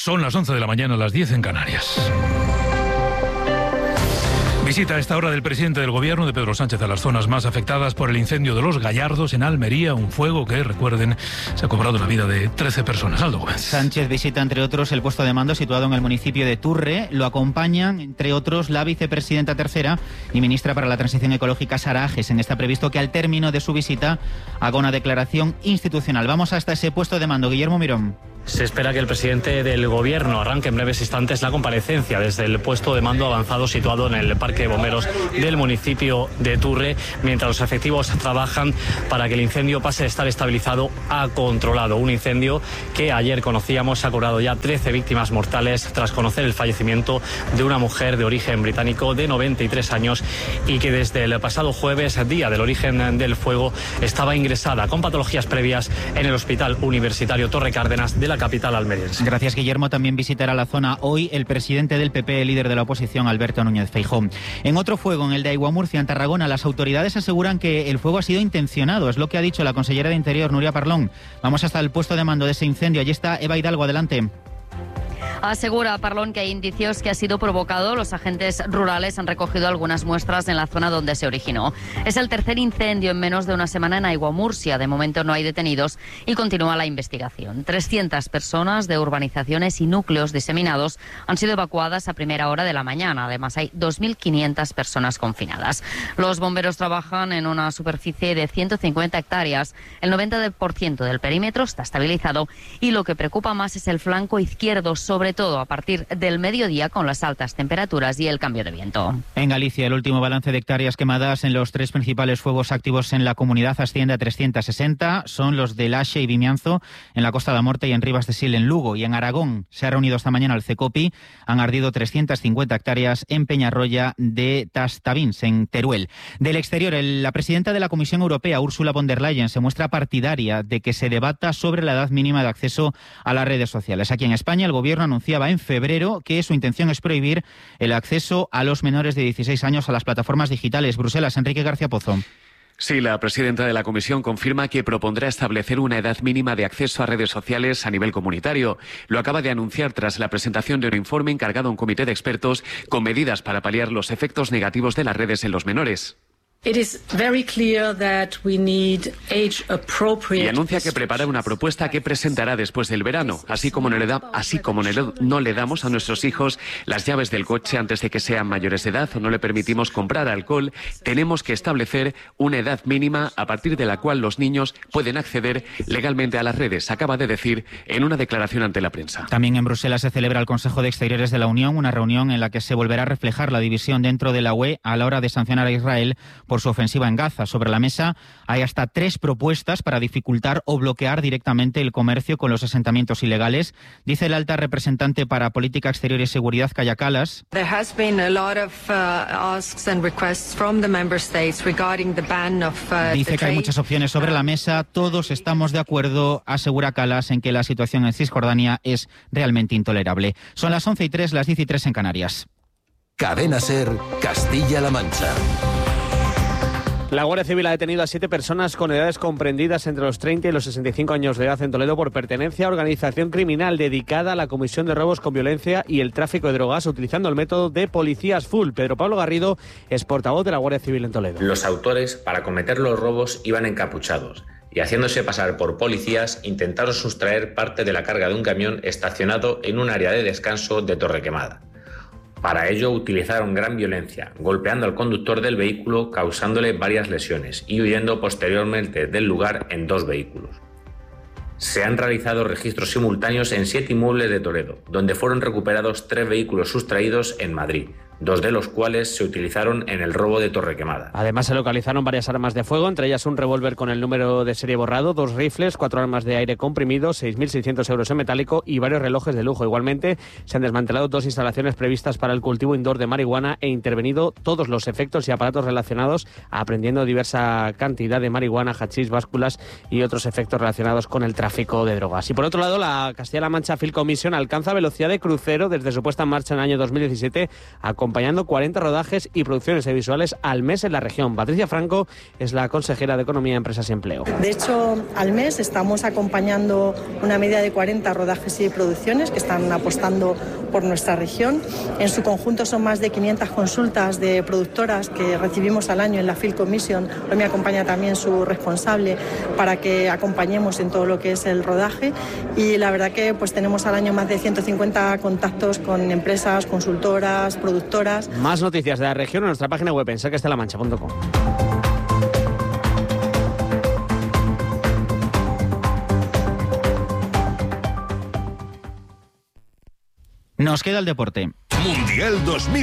Son las 11 de la mañana, las 10 en Canarias. Visita a esta hora del presidente del Gobierno, de Pedro Sánchez, a las zonas más afectadas por el incendio de Los Gallardos en Almería, un fuego que, recuerden, se ha cobrado la vida de 13 personas. Aldo Gómez. Sánchez visita, entre otros, el puesto de mando situado en el municipio de Turre. Lo acompañan, entre otros, la vicepresidenta tercera y ministra para la Transición Ecológica, Sara Agesen. Está previsto que al término de su visita haga una declaración institucional. Vamos hasta ese puesto de mando. Guillermo Mirón. Se espera que el presidente del Gobierno arranque en breves instantes la comparecencia desde el puesto de mando avanzado situado en el Parque de Bomberos del municipio de Turre, mientras los efectivos trabajan para que el incendio pase de estar estabilizado a controlado. Un incendio que ayer conocíamos ha cobrado ya 13 víctimas mortales tras conocer el fallecimiento de una mujer de origen británico de 93 años y que desde el pasado jueves, día del origen del fuego, estaba ingresada con patologías previas en el Hospital Universitario Torre Cárdenas de la capital almeriense. Gracias, Guillermo. También visitará la zona hoy el presidente del PP, el líder de la oposición, Alberto Núñez Feijóo. En otro fuego, en el de Aiguamurcia, en Tarragona, las autoridades aseguran que el fuego ha sido intencionado. Es lo que ha dicho la consellera de Interior, Nuria Parlón. Vamos hasta el puesto de mando de ese incendio. Allí está Eva Hidalgo. Adelante. Asegura Parlón que hay indicios que ha sido provocado. Los agentes rurales han recogido algunas muestras en la zona donde se originó. Es el tercer incendio en menos de una semana en Aiguamurcia. De momento no hay detenidos y continúa la investigación. 300 personas de urbanizaciones y núcleos diseminados han sido evacuadas a primera hora de la mañana. Además, hay 2.500 personas confinadas. Los bomberos trabajan en una superficie de 150 hectáreas. El 90% del perímetro está estabilizado y lo que preocupa más es el flanco izquierdo, sobre todo a partir del mediodía con las altas temperaturas y el cambio de viento. En Galicia, el último balance de hectáreas quemadas en los tres principales fuegos activos en la comunidad asciende a 360. Son los de Laxe y Vimianzo en la Costa da Morte y en Ribas de Sil, en Lugo. Y en Aragón se ha reunido esta mañana el CECOPI. Han ardido 350 hectáreas en Peñarroya de Tastavins, en Teruel. Del exterior, la presidenta de la Comisión Europea, Ursula von der Leyen, se muestra partidaria de que se debata sobre la edad mínima de acceso a las redes sociales. Aquí en España, el Gobierno anunciaba en febrero que su intención es prohibir el acceso a los menores de 16 años a las plataformas digitales. Bruselas, Enrique García Pozo. Sí, la presidenta de la Comisión confirma que propondrá establecer una edad mínima de acceso a redes sociales a nivel comunitario. Lo acaba de anunciar tras la presentación de un informe encargado a un comité de expertos con medidas para paliar los efectos negativos de las redes en los menores. Y anuncia que prepara una propuesta que presentará después del verano, así como no le damos a nuestros hijos las llaves del coche antes de que sean mayores de edad o no le permitimos comprar alcohol, tenemos que establecer una edad mínima a partir de la cual los niños pueden acceder legalmente a las redes, acaba de decir en una declaración ante la prensa. También en Bruselas se celebra el Consejo de Exteriores de la Unión, una reunión en la que se volverá a reflejar la división dentro de la UE a la hora de sancionar a Israel por su ofensiva en Gaza. Sobre la mesa hay hasta 3 propuestas para dificultar o bloquear directamente el comercio con los asentamientos ilegales. Dice la alta representante para Política Exterior y Seguridad, Kaja Kallas. Dice que hay muchas opciones sobre la mesa. Todos estamos de acuerdo, asegura Kallas, en que la situación en Cisjordania es realmente intolerable. Son las 11:03, las 10:03 en Canarias. Cadena SER, Castilla-La Mancha. La Guardia Civil ha detenido a 7 personas con edades comprendidas entre los 30 y los 65 años de edad en Toledo por pertenencia a organización criminal dedicada a la comisión de robos con violencia y el tráfico de drogas utilizando el método de policías full. Pedro Pablo Garrido es portavoz de la Guardia Civil en Toledo. Los autores, para cometer los robos, iban encapuchados y haciéndose pasar por policías intentaron sustraer parte de la carga de un camión estacionado en un área de descanso de Torrequemada. Para ello utilizaron gran violencia, golpeando al conductor del vehículo, causándole varias lesiones y huyendo posteriormente del lugar en 2 vehículos. Se han realizado registros simultáneos en 7 inmuebles de Toledo, donde fueron recuperados 3 vehículos sustraídos en Madrid, 2 de los cuales se utilizaron en el robo de Torrequemada. Además se localizaron varias armas de fuego, entre ellas un revólver con el número de serie borrado, 2 rifles, 4 armas de aire comprimido, 6.600 euros en metálico y varios relojes de lujo. Igualmente se han desmantelado 2 instalaciones previstas para el cultivo indoor de marihuana e intervenido todos los efectos y aparatos relacionados, aprehendiendo diversa cantidad de marihuana, hachís, básculas y otros efectos relacionados con el tráfico de drogas. Y por otro lado, la Castilla-La Mancha Field Commission alcanza velocidad de crucero desde su puesta en marcha en el año 2017 a acompañando 40 rodajes y producciones audiovisuales al mes en la región. Patricia Franco es la consejera de Economía, Empresas y Empleo. De hecho, al mes estamos acompañando una media de 40 rodajes y producciones que están apostando por nuestra región. En su conjunto son más de 500 consultas de productoras que recibimos al año en la Field Commission. Hoy me acompaña también su responsable para que acompañemos en todo lo que es el rodaje, y la verdad que pues tenemos al año más de 150 contactos con empresas, consultoras, productoras. Más noticias de la región en nuestra página web en sercastelamancha.com. Nos queda el deporte. Mundial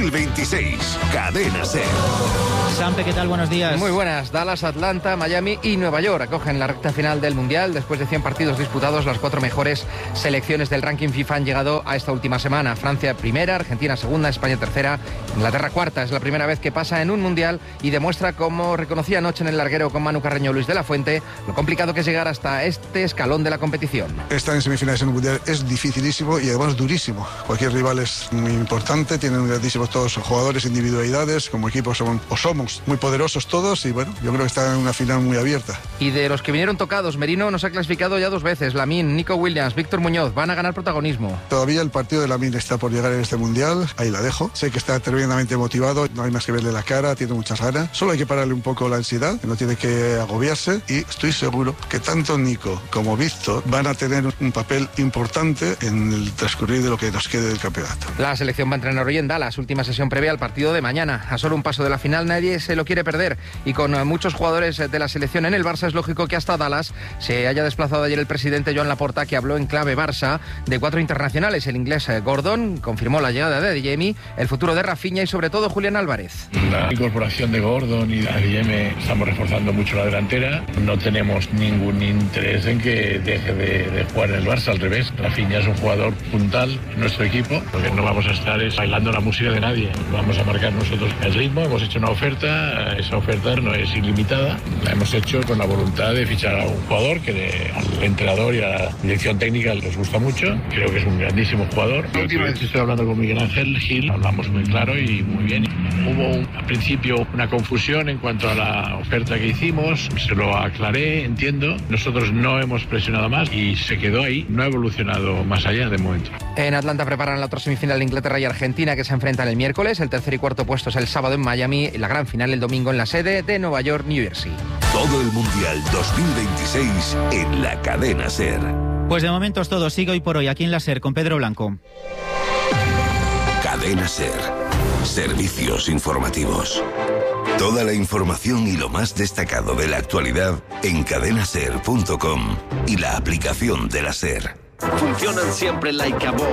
2026, Cadena SER. Sampe, ¿qué tal? Buenos días. Muy buenas. Dallas, Atlanta, Miami y Nueva York acogen la recta final del Mundial. Después de 100 partidos disputados, las 4 mejores selecciones del ranking FIFA han llegado a esta última semana. Francia primera, Argentina segunda, España tercera, Inglaterra cuarta. Es la primera vez que pasa en un Mundial y demuestra, como reconocía anoche en el larguero con Manu Carreño Luis de la Fuente, lo complicado que es llegar hasta este escalón de la competición. Estar en semifinales en un Mundial es dificilísimo y además durísimo. Cualquier rival es muy importante, tienen grandísimos todos los jugadores, individualidades, como equipo somos muy poderosos todos y bueno, yo creo que está en una final muy abierta. Y de los que vinieron tocados, Merino nos ha clasificado ya 2 veces. Lamine, Nico Williams, Víctor Muñoz van a ganar protagonismo. Todavía el partido de Lamine está por llegar en este Mundial, ahí la dejo. Sé que está tremendamente motivado, no hay más que verle la cara, tiene muchas ganas. Solo hay que pararle un poco la ansiedad, no tiene que agobiarse, y estoy seguro que tanto Nico como Víctor van a tener un papel importante en el transcurrir de lo que nos quede del campeonato. La selección va a entrenar hoy en Dallas, última sesión previa al partido de mañana. A solo un paso de la final, nadie se lo quiere perder, y con muchos jugadores de la selección en el Barça es lógico que hasta Dallas se haya desplazado ayer el presidente Joan Laporta, que habló en clave Barça de 4 internacionales. El inglés Gordon confirmó la llegada de Adeyemi, el futuro de Rafinha y sobre todo Julián Álvarez. La incorporación de Gordon y de Adeyemi, estamos reforzando mucho la delantera. No tenemos ningún interés en que deje de jugar en el Barça, al revés. Rafinha es un jugador puntal en nuestro equipo. Lo que no vamos a estar es bailando la música de nadie. Vamos a marcar nosotros el ritmo. Hemos hecho una oferta, esa oferta no es ilimitada. La hemos hecho con la voluntad de fichar a un jugador que al entrenador y a la dirección técnica les gusta mucho. Creo que es un grandísimo jugador. La última vez que estoy hablando con Miguel Ángel Gil, hablamos muy claro y muy bien. Hubo al principio una confusión en cuanto a la oferta que hicimos, se lo aclaré, entiendo. Nosotros no hemos presionado más y se quedó ahí, no ha evolucionado más allá de momento. En Atlanta preparan la otra semifinal de Inglaterra y Argentina, que se enfrentan el miércoles. El tercer y cuarto puesto es el sábado en Miami y la gran final el domingo en la sede de Nueva York, New Jersey. Todo el Mundial 2026 en la Cadena SER. Pues de momento es todo. Sigue hoy por hoy aquí en la SER con Pedro Blanco. Cadena SER. Servicios informativos. Toda la información y lo más destacado de la actualidad en cadenaser.com y la aplicación de la SER. Funcionan siempre like a boss.